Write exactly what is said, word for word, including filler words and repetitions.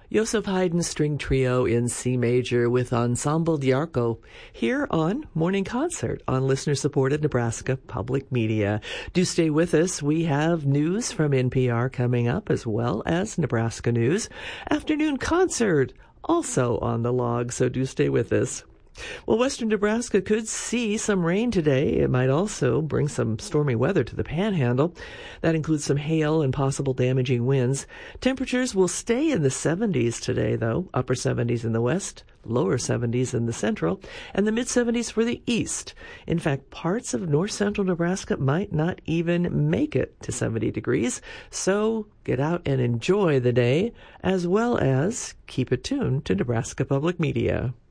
Joseph Haydn String Trio in C Major with Ensemble Diarco here on Morning Concert on listener-supported Nebraska Public Media. Do stay with us. We have news from N P R coming up as well as Nebraska news. Afternoon concert also on the log, so do stay with us. Well, western Nebraska could see some rain today. It might also bring some stormy weather to the Panhandle. That includes some hail and possible damaging winds. Temperatures will stay in the seventies today, though. Upper seventies in the west, lower seventies in the central, and the mid-seventies for the east. In fact, parts of north-central Nebraska might not even make it to seventy degrees. So get out and enjoy the day, as well as keep it tuned to Nebraska Public Media.